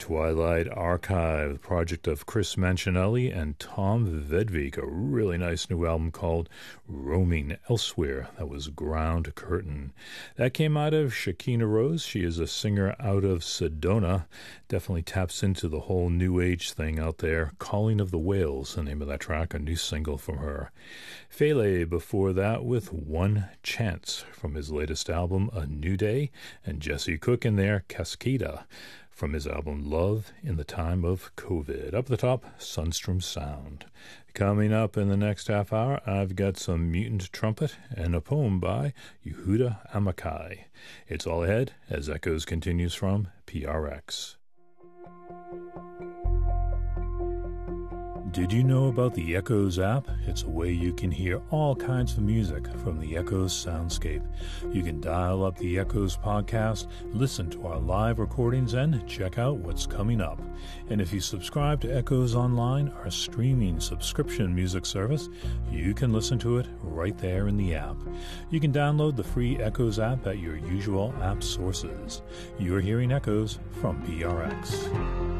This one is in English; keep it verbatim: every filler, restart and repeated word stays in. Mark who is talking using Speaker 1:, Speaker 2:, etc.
Speaker 1: Twilight Archive, the project of Chris Mancinelli and Tom Vedvik, a really nice new album called Roaming Elsewhere. That was Ground Curtain. That came out of Shakina Rose. She is a singer out of Sedona. Definitely taps into the whole new age thing out there. Calling of the Whales, the name of that track, a new single from her. Fele before that with One Chance from his latest album, A New Day, and Jesse Cook in there, Cascada, from his album Love in the Time of COVID. Up at the top, Sunstrom Sound. Coming up in the next half hour, I've got some Mutant Trumpet and a poem by Yehuda Amichai. It's all ahead as Echoes continues from P R X. Did you know about the Echoes app? It's a way you can hear all kinds of music from the Echoes soundscape. You can dial up the Echoes podcast, listen to our live recordings, and check out what's coming up. And if you subscribe to Echoes Online, our streaming subscription music service, you can listen to it right there in the app. You can download the free Echoes app at your usual app sources. You're hearing Echoes from P R X.